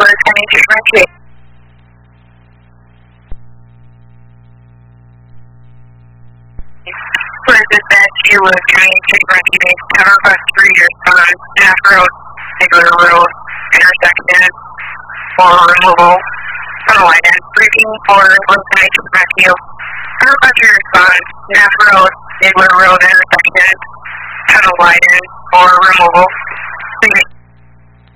was coming to differentiate. For dispatch, you was coming to differentiate. Cover bus 3 years on Staff Road, Sigler Road, intersection for removal from the light end. Briefing for was coming to rescue. Cover bus 3 years on Staff Road, Sigler Road, intersection from the light end for removal.